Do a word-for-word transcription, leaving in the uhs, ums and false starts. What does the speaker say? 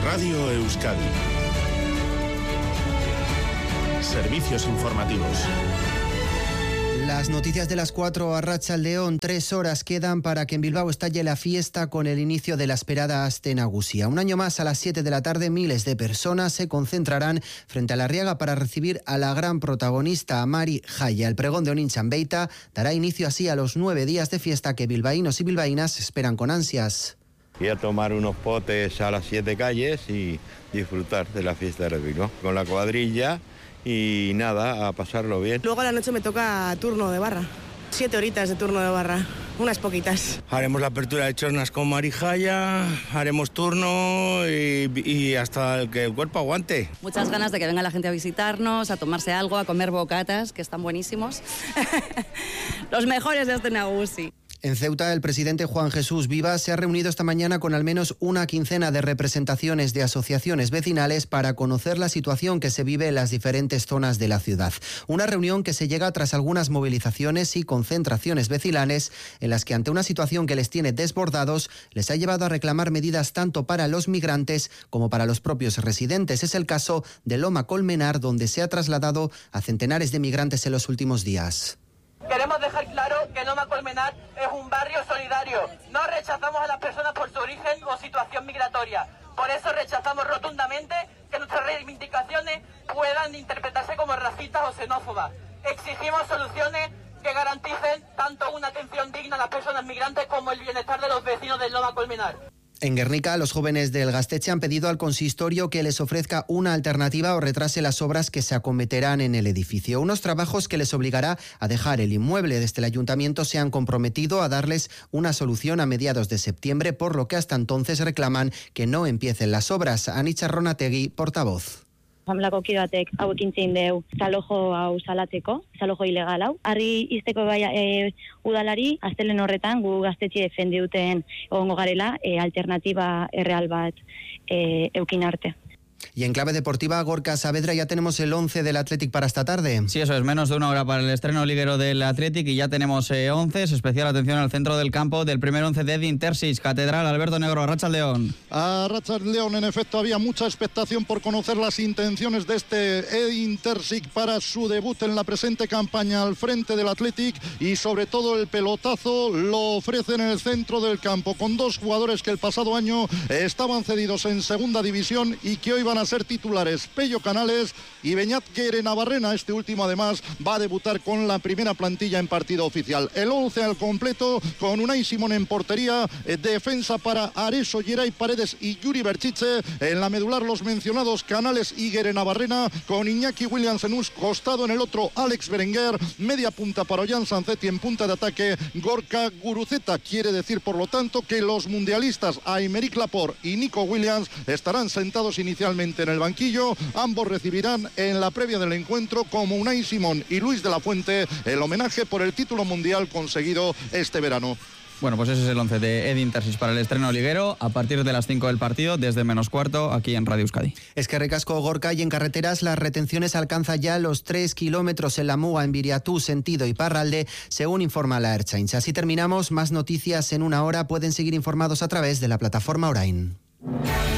Radio Euskadi. Servicios informativos. Las noticias de las cuatro, Arratsaldeon. Tres horas quedan para que en Bilbao estalle la fiesta con el inicio de la esperada Aste Nagusia. Un año más, a las siete de la tarde, miles de personas se concentrarán frente a la Arriaga para recibir a la gran protagonista, a Mari Jaya. El pregón de Onintzan Beita dará inicio así a los nueve días de fiesta que bilbaínos y bilbaínas esperan con ansias. Y a tomar unos potes a las siete calles y disfrutar de la fiesta de Bilbao con la cuadrilla. Y nada, a pasarlo bien. Luego a la noche me toca turno de barra. Siete horitas de turno de barra, unas poquitas. Haremos la apertura de chornas con Mari Jaya, haremos turno y, y hasta el que el cuerpo aguante. Muchas ganas de que venga la gente a visitarnos, a tomarse algo, a comer bocatas, que están buenísimos. Los mejores de este Nagusi. En Ceuta, el presidente Juan Jesús Vivas se ha reunido esta mañana con al menos una quincena de representaciones de asociaciones vecinales para conocer la situación que se vive en las diferentes zonas de la ciudad. Una reunión que se llega tras algunas movilizaciones y concentraciones vecinales en las que, ante una situación que les tiene desbordados, les ha llevado a reclamar medidas tanto para los migrantes como para los propios residentes. Es el caso de Loma Colmenar, donde se ha trasladado a centenares de migrantes en los últimos días. Queremos dejar claro que Loma Colmenar es un barrio solidario. No rechazamos a las personas por su origen o situación migratoria. Por eso rechazamos rotundamente que nuestras reivindicaciones puedan interpretarse como racistas o xenófobas. Exigimos soluciones que garanticen tanto una atención digna a las personas migrantes como el bienestar de los vecinos de Loma Colmenar. En Guernica, los jóvenes del Gaztetxe han pedido al consistorio que les ofrezca una alternativa o retrase las obras que se acometerán en el edificio. Unos trabajos que les obligará a dejar el inmueble. Desde el ayuntamiento se han comprometido a darles una solución a mediados de septiembre, por lo que hasta entonces reclaman que no empiecen las obras. Anitza Ronategui, portavoz. Asamblako kide batek hau ekintzen deu zalojo hau salatzeko, zalojo ilegal hau. Harri izteko bai e, udalari, astelen horretan gu gaztetxe defendi duten egongo garela e, alternatiba erreal bat e, eukin arte. Y en clave deportiva, Gorka Saavedra, ya tenemos el once del Athletic para esta tarde. Sí, eso es, menos de una hora para el estreno liguero del Athletic y ya tenemos eh, once. Especial atención al centro del campo del primer once de Edin Terzic, Catedral, Alberto Negro, Arratsaldeon. Arratsaldeon, en efecto, había mucha expectación por conocer las intenciones de este Edin Terzic para su debut en la presente campaña al frente del Athletic, y sobre todo el pelotazo lo ofrece en el centro del campo, con dos jugadores que el pasado año estaban cedidos en segunda división y que hoy van a ser titulares, Pello Canales y Beñat Guerenabarrena. Este último además va a debutar con la primera plantilla en partido oficial. El once al completo, con Unai Simón en portería, eh, defensa para Areso, Geray Paredes y Yuri Berchiche, en la medular los mencionados Canales y Guerenabarrena, con Iñaki Williams en un costado, en el otro Alex Berenguer, media punta para Ollán Sancetti, en punta de ataque Gorka Guruceta. Quiere decir, por lo tanto, que los mundialistas Aymeric Laporte y Nico Williams estarán sentados inicialmente en el banquillo. Ambos recibirán en la previa del encuentro, como Unai Simón y Luis de la Fuente, el homenaje por el título mundial conseguido este verano. Bueno, pues ese es el once de Edin Terzic para el estreno liguero, a partir de las cinco del partido, desde menos cuarto, aquí en Radio Euskadi. Es que recasco, Gorka, y en carreteras las retenciones alcanzan ya los tres kilómetros en la Muga, en Viriatú, sentido Iparralde, según informa la Ertzaintza. Así terminamos. Más noticias en una hora. Pueden seguir informados a través de la plataforma Orain.